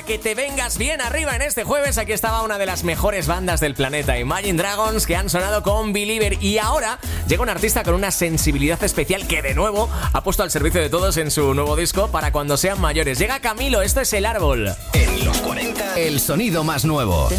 que te vengas bien arriba en este jueves. Aquí estaba una de las mejores bandas del planeta, Imagine Dragons, que han sonado con Believer. Y ahora llega un artista con una sensibilidad especial que de nuevo ha puesto al servicio de todos en su nuevo disco para cuando sean mayores. Llega Camilo, esto es El Árbol. En los 40, el sonido más nuevo.